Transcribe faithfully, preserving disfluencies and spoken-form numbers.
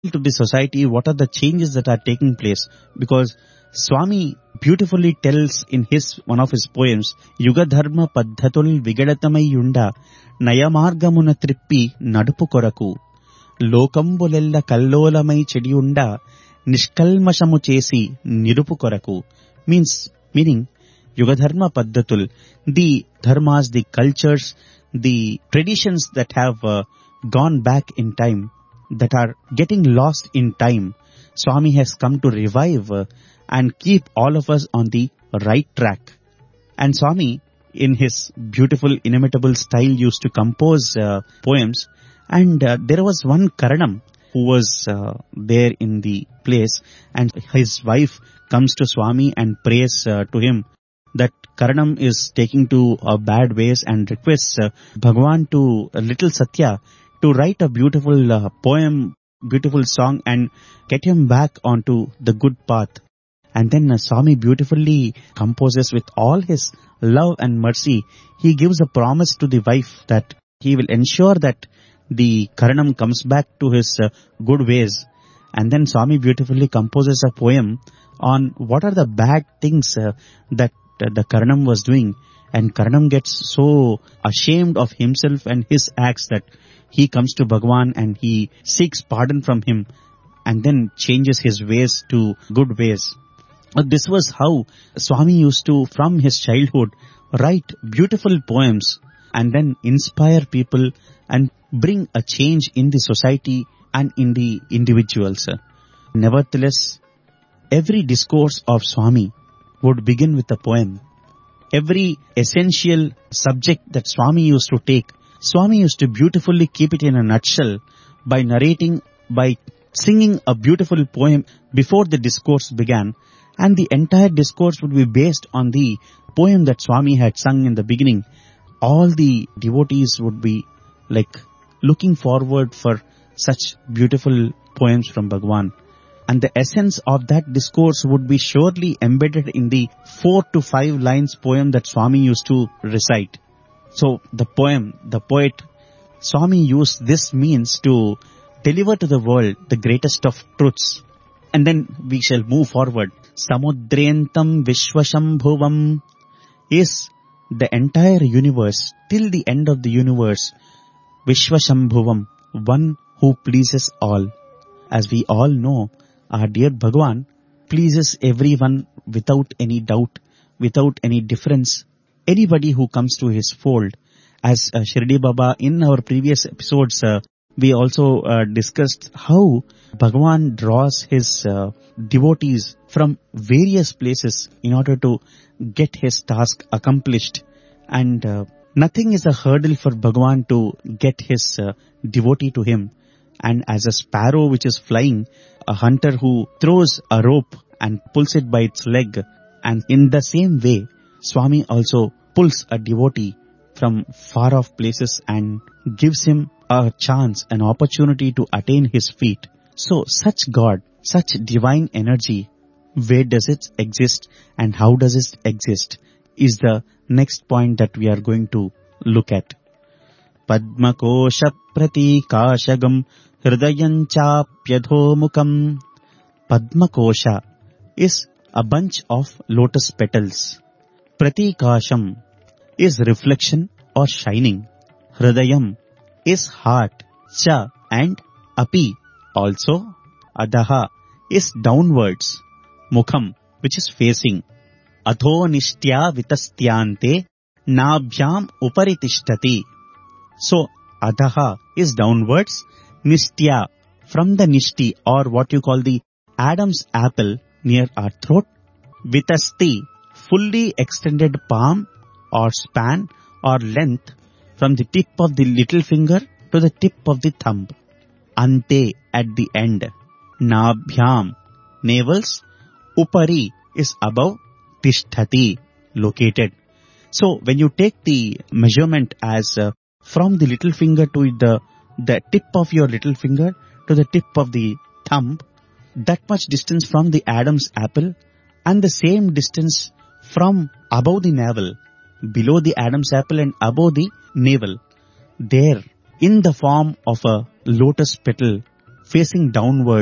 to the society, what are the changes that are taking place? Because Swami beautifully tells in his one of his poems, Yuga Dharma Paddhatul Vigadatamai Nayamargamuna Trippi Nadupu Koraku Lokambulella Kallolamai Chediunda Nishkalmashamu Chesi Nirupu Koraku. Means, meaning, Yuga Dharma Paddhatul, the dharmas, the cultures, the traditions that have uh, gone back in time, that are getting lost in time, Swami has come to revive uh, and keep all of us on the right track. And Swami, in his beautiful, inimitable style, used to compose uh, poems. And uh, there was one Karanam who was uh, there in the place, and his wife comes to Swami and prays uh, to him that Karanam is taking to uh, bad ways, and requests uh, Bhagwan to uh, little Satya to write a beautiful uh, poem, beautiful song, and get him back onto the good path. And then uh, Swami beautifully composes with all his love and mercy. He gives a promise to the wife that he will ensure that the Karanam comes back to his uh, good ways. And then Swami beautifully composes a poem on what are the bad things uh, that uh, the Karanam was doing. And Karanam gets so ashamed of himself and his acts that he comes to Bhagwan and he seeks pardon from him and then changes his ways to good ways. Uh, This was how Swami used to, from his childhood, write beautiful poems and then inspire people and bring a change in the society and in the individuals. Nevertheless, every discourse of Swami would begin with a poem. Every essential subject that Swami used to take, Swami used to beautifully keep it in a nutshell by narrating, by singing a beautiful poem before the discourse began. And the entire discourse would be based on the poem that Swami had sung in the beginning. All the devotees would be like looking forward for such beautiful poems from Bhagwan. And the essence of that discourse would be surely embedded in the four to five lines poem that Swami used to recite. So the poem, the poet, Swami used this means to deliver to the world the greatest of truths. And then we shall move forward. Samudrentam Vishwashambhuvam is the entire universe, till the end of the universe. Vishwashambhuvam, one who pleases all. As we all know, our dear Bhagwan pleases everyone without any doubt, without any difference. Anybody who comes to his fold. As uh, Shirdi Baba, in our previous episodes, uh, we also uh, discussed how Bhagwan draws his uh, devotees from various places in order to get his task accomplished. And uh, nothing is a hurdle for Bhagwan to get his uh, devotee to him. And as a sparrow which is flying, a hunter who throws a rope and pulls it by its leg. And in the same way, Swami also pulls a devotee from far off places and gives him a chance, an opportunity to attain his feet. So such God, such divine energy, where does it exist and how does it exist is the next point that we are going to look at. Padma Kosha Pratikashagam Hridayanchapyadhomukam. Padma Kosha is a bunch of lotus petals. Pratikasham is reflection or shining. Hridayam is heart. Cha and api also. Adaha is downwards. Mukham, which is facing. Atho nishtya vitastyante nabhyam uparitishtati. So adaha is downwards. Nishtya, from the nishti, or what you call the Adam's apple near our throat. Vitasti, fully extended palm or span or length from the tip of the little finger to the tip of the thumb. Ante, at the end. Nabhyam, navels. Upari is above. Tishtati, located. So when you take the measurement as uh, from the little finger to the, the tip of your little finger to the tip of the thumb, that much distance from the Adam's apple and the same distance from above the navel, below the Adam's apple and above the navel, there in the form of a lotus petal facing downward